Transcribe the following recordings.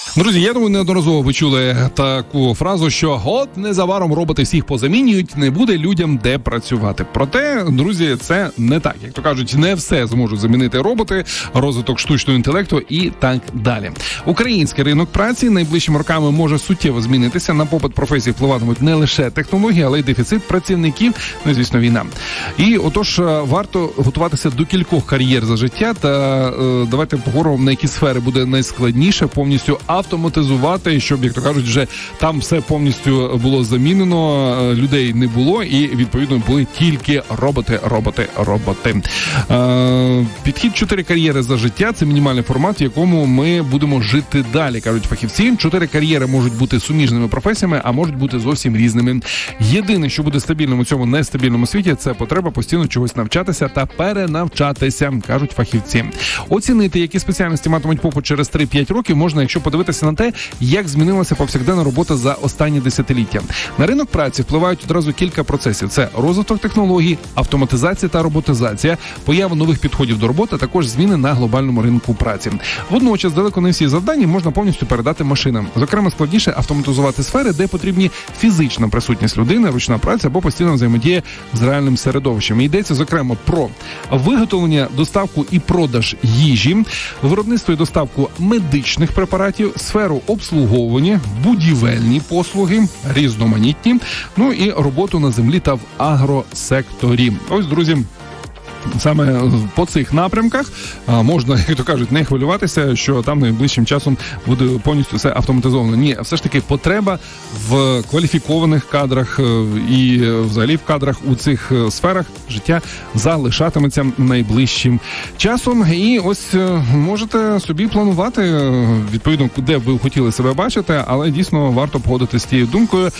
Друзі, я думаю, неодноразово ви чули таку фразу, що от незабаром роботи всіх позамінюють, не буде людям де працювати. Проте, друзі, це не так. Як то кажуть, не все зможуть замінити роботи, розвиток штучного інтелекту і так далі. Український ринок праці найближчими роками може суттєво змінитися. На попит професій впливатимуть не лише технології, але й дефіцит працівників, ну і, звісно, війна. І отож, варто готуватися до кількох кар'єр за життя та давайте поговоримо, на які сфери буде найскладніше повністю автоматизувати, щоб, як то кажуть, вже там все повністю було замінено, людей не було і, відповідно, були тільки роботи. Підхід 4 кар'єри за життя – це мінімальний формат, в якому ми будемо жити далі, кажуть фахівці. 4 кар'єри можуть бути суміжними професіями, а можуть бути зовсім різними. Єдине, що буде стабільним у цьому нестабільному світі, це потреба постійно чогось навчатися та перенавчатися, кажуть фахівці. Оцінити, які спеціальності матимуть попит через 3-5 років, можна, якщо подивитися на те, як змінилася повсякденна робота за останні десятиліття. На ринок праці впливають одразу кілька процесів. Це розвиток технологій, автоматизація та роботизація, поява нових підходів до роботи, а також зміни на глобальному ринку праці. Водночас, далеко не всі завдання можна повністю передати машинам. Зокрема, складніше автоматизувати сфери, де потрібні фізична присутність людини, ручна праця або постійна взаємодія з реальним середовищем. Йдеться, зокрема, про виготовлення, доставку і продаж їжі, виробництво і доставку медичних препаратів, сферу обслуговування, будівельні послуги, різноманітні, ну і роботу на землі та в агросекторі. Ось, друзі, саме по цих напрямках можна, як то кажуть, не хвилюватися, що там найближчим часом буде повністю все автоматизовано. Ні, все ж таки потреба в кваліфікованих кадрах і взагалі в кадрах у цих сферах життя залишатиметься найближчим часом. І ось можете собі планувати, відповідно, де б ви хотіли себе бачити, але дійсно варто погодитися з тією думкою,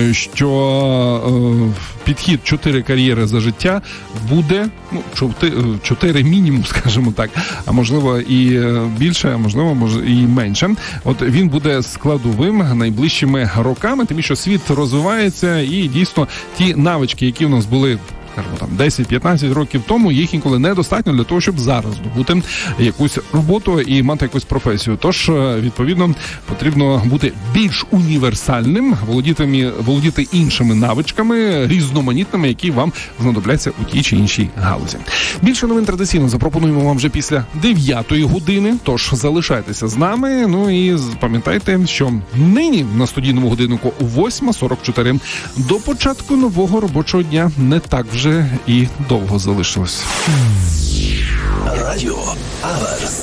що підхід 4 кар'єри за життя буде, 4 мінімум, скажімо так, а можливо і більше, а можливо і менше. От він буде складовим найближчими роками, тим що світ розвивається і дійсно ті навички, які у нас були, скажімо, 10-15 років тому, їх інколи недостатньо для того, щоб зараз здобути якусь роботу і мати якусь професію. Тож, відповідно, потрібно бути більш універсальним, володіти іншими навичками, різноманітними, які вам знадобляться у тій чи іншій галузі. Більше новин традиційно запропонуємо вам вже після 9-ї години, тож залишайтеся з нами. Ну і пам'ятайте, що нині на студійному годиннику 8:44 до початку нового робочого дня не так вже і довго залишилось. Радіо Аверс.